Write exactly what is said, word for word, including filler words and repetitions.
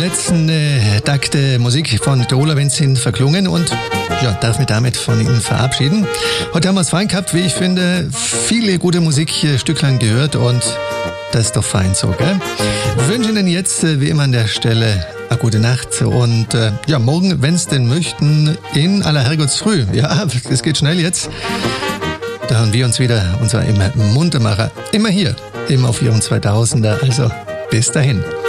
Letzten äh, Takte Musik von Tiroler Wind sind verklungen und ja, darf mich damit von Ihnen verabschieden. Heute haben wir es fein gehabt, wie ich finde, viele gute Musik hier Stücklang gehört und das ist doch fein so, gell? Ich wünsche Ihnen jetzt äh, wie immer an der Stelle eine gute Nacht und äh, ja, morgen, wenn es denn möchten, in aller Herrgottsfrüh. Ja, es geht schnell jetzt. Da hören wir uns wieder, unser immer Muntermacher, immer hier, immer auf Ihrem zweitausender. Also bis dahin.